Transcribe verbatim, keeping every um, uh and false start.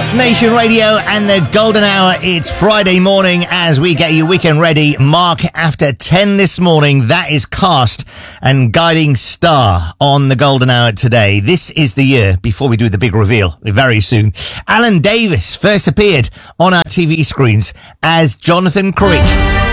Rock Nation Radio and the Golden Hour. It's Friday morning as we get you weekend ready. Mark after ten this morning. That is Cast and Guiding Star on the Golden Hour today. This is the year, before we do the big reveal very soon, Alan Davis first appeared on our T V screens as Jonathan Creek.